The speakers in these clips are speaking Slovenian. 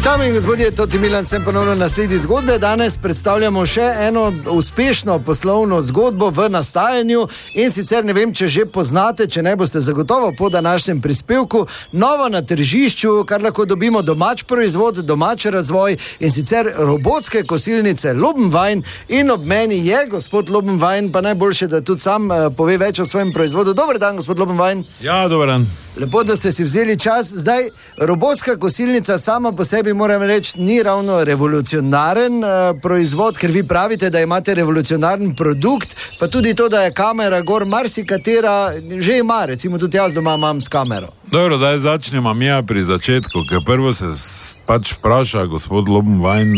Dame in gospodje, Toti Milan sem ponovno na sledi zgodbe. Danes predstavljamo še eno uspešno poslovno zgodbo v nastajanju in sicer ne vem, če že poznate, če ne boste zagotovo po današnjem prispevku, novo na tržišču, kar lahko dobimo domač proizvod, domač razvoj in sicer robotske kosilnice Lobenwein in ob meni je gospod Lobenwein, pa najboljše, da tudi sam pove več o svojem proizvodu. Dober dan, gospod Lobenwein. Ja, dober dan. Lepo, da ste si vzeli čas. Zdaj, robotska kosilnica sama po sebi, moram reči, ni ravno revolucionaren proizvod, ker vi pravite, da imate revolucionaren produkt, pa tudi to, da je kamera gor, marsikatera že ima, recimo tudi jaz doma imam s kamero. Dobro, daj začnemo mi pri začetku, ker prvo se pač vpraša gospod Lobenwein,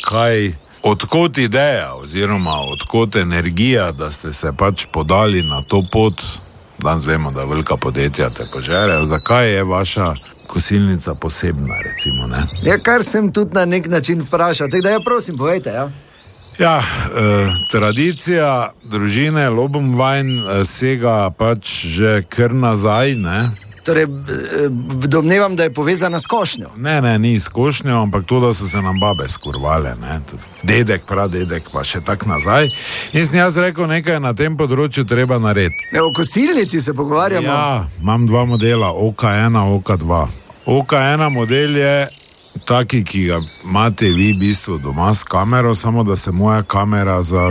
odkot ideja oziroma odkot energija, da ste se pač podali na to pot. Danes vemo, da velika podjetja te požerejo. Zakaj je vaša kosilnica posebna, recimo, ne? Ja, kar sem tudi na nek način vprašal. Tako da ja, prosim, povejte, ja. Ja, tradicija družine Lobenwein sega pač že kar nazaj, ne? Torej, domnevam, da je povezana s košnjo. Ne, ni s košnjo, ampak to, da so se nam babe skurvale, ne. Dedek, pradedek, pa še tak nazaj. In sem jaz rekel, nekaj na tem področju treba narediti. Ne, o kosilnici se pogovarjamo. Ja, imam dva modela, OK1, OK2. OK1 model je taki, ki ga imate vi v bistvu doma s kamero, samo da se moja kamera za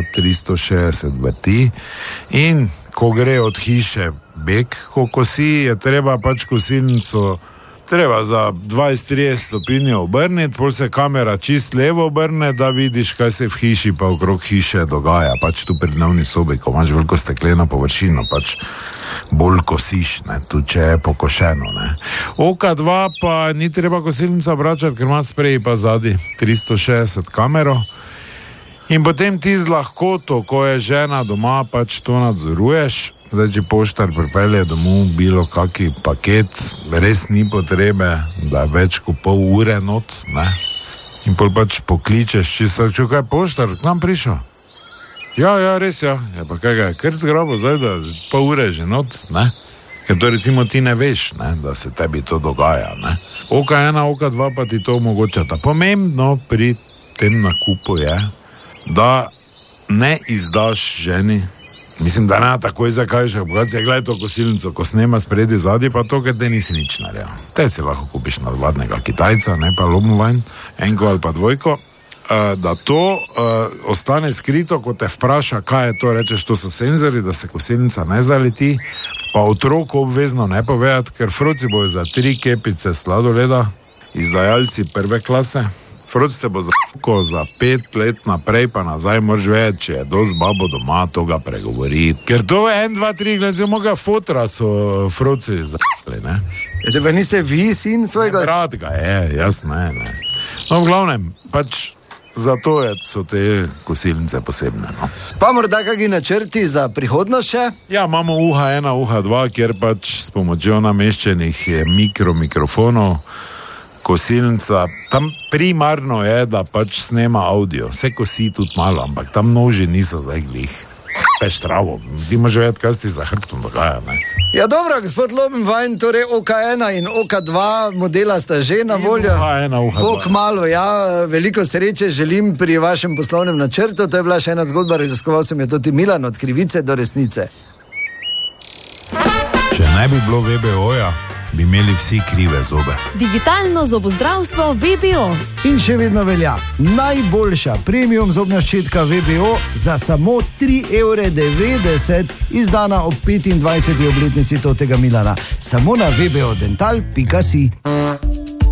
360 vrti in ko gre od hiše bek, ko kosi, je treba pač kosilnico treba za 20-30 stopinj obrniti, pol se kamera čist levo obrne, da vidiš, kaj se v hiši pa okrog hiše dogaja. Pač tu pri dnevni sobi, ko imaš veliko stekleno površino, pač bolj kosiš, ne, tu če je pokošeno, ne. OK2 pa ni treba kosilnica obračati, ker ima sprej pa zadi 360 kamero. In potem ti z lahkoto, ko je žena doma, pač to nadzoruješ. Zdaj, če poštar pripelje domov bilo kaki paket, res ni potrebe, da je več kot pol ure not, ne. In pol pač pokličeš, če kaj poštar, k nam prišel. Ja, res ja. Ja, pa kaj ga je kar zgrabo, zdaj, da pol ure že not, ne. Ker to recimo ti ne veš, ne, da se tebi to dogaja, ne. OK1, OK2 pa ti to omogočata. Pomembno pri tem nakupu je, da ne izdaš ženi, mislim, da ne takoj zakajš, pokazaj, gledaj to kosilnico, ko snema spredi zadi, pa to, ker te nisi nič naredil. Te si lahko kupiš navadnega Kitajca, ne pa Lobenwein, enko ali pa dvojko, da to ostane skrito, ko te vpraša, kaj je to, rečeš, to so senzori, da se kosilnica ne zaleti, pa otroku obvezno ne povedati, ker froci bojo za 3 kepice sladoleda, izdajalci prve klase. Froc te bo za 5 let naprej pa nazaj, moraš vedeti, če je dosti babo doma, to ga pregovoriti. Ker to je 1, 2, 3, gledaj, moga fotra so froci za***li, ne. Ete pa niste vi sin svojega? Brat ga je, jaz ne. No, v glavnem, pač zato so te kosilnice posebne, no. Pa morda kakšni načrti za prihodnost še? Ja, imamo UH1, UH2, kjer pač s pomočjo nameščenih mikrofonov kosilnica, tam primarno je, da pač snema audio, vse kosi tudi malo, ampak tam noži niso zdaj glih peštravo, ti moraš vedeti, kaj ti za hrbtom dogaja, ne. Ja, dobro, gospod Lobenwein, torej OK1 in OK2 modela sta že na voljo. UH1, UH2. Bog malo, ja, veliko sreče želim pri vašem poslovnem načrtu, to je bila še ena zgodba, raziskoval sem jo Toti Milan, od krivice do resnice. Če ne bi bilo VBO-ja, bi imeli vsi krive zobe. Digitalno zobozdravstvo VBO. In še vedno velja najboljša premium zobna ščetka VBO za samo 3,90 €, izdana ob 25. obletnici Totega Milana. Samo na vbodental.si.